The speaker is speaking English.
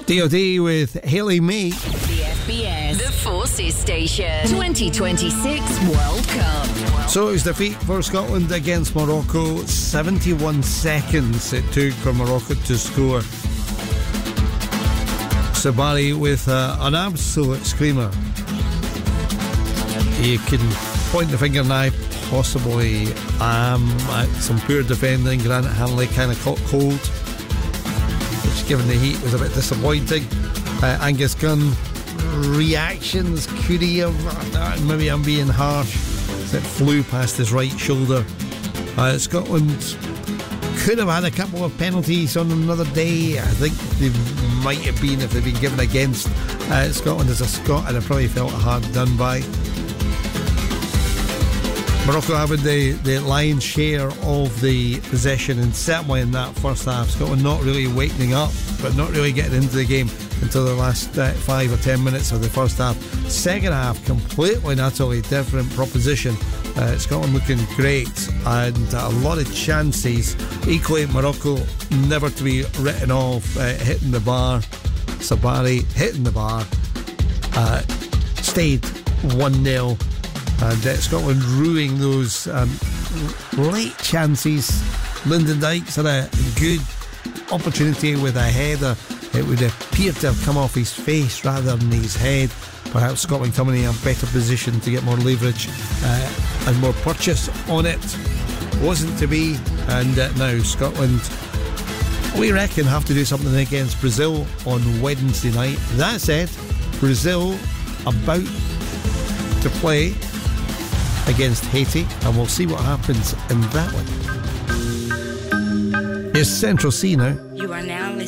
DOD with Hayley May. The FBS, the Forces Station, 2026 World Cup. So it was defeat for Scotland against Morocco. 71 seconds it took for Morocco to score. Sabari with an absolute screamer. You can point the finger now, possibly at some poor defending. Grant Hanley kind of caught cold, which given the heat was a bit disappointing. Angus Gunn reactions, could he have, maybe I'm being harsh, it flew past his right shoulder. Scotland could have had a couple of penalties on another day. I think they might have been if they'd been given against Scotland as a Scot, and I probably felt hard done by. Morocco having the lion's share of the possession, and certainly in that first half. Scotland not really waking up, but not really getting into the game until the last 5 or 10 minutes of the first half. Second half, completely and utterly different proposition. Scotland looking great and a lot of chances. Equally, Morocco never to be written off, hitting the bar. Sabari hitting the bar, stayed 1-0, and Scotland ruining those late chances. Lyndon Dykes had a good opportunity with a header. It would appear to have come off his face rather than his head. Perhaps Scotland coming in a better position to get more leverage and more purchase on it. Wasn't to be, and now Scotland, we reckon, have to do something against Brazil on Wednesday night. That said, Brazil about to play against Haiti, and we'll see what happens in that one. It's Central C now. You are now